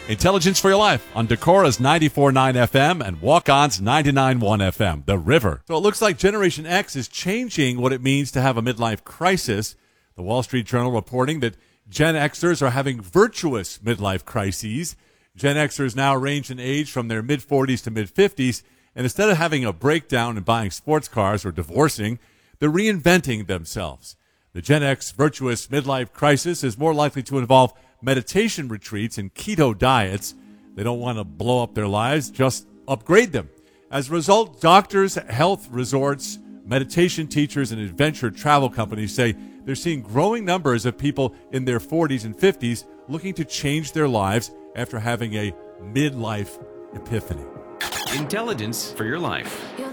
Intelligence for Your Life on Decora's 94.9 FM and Walk-On's 99.1 FM, The River. So it looks like Generation X is changing what it means to have a midlife crisis. The Wall Street Journal reporting that Gen Xers are having virtuous midlife crises. Gen Xers now range in age from their mid-40s to mid-50s, and instead of having a breakdown and buying sports cars or divorcing, they're reinventing themselves. The Gen X virtuous midlife crisis is more likely to involve meditation retreats and keto diets. They don't want to blow up their lives, just upgrade them. As a result, doctors, health resorts, meditation teachers, and adventure travel companies say they're seeing growing numbers of people in their 40s and 50s looking to change their lives after having a midlife epiphany. Intelligence for Your Life.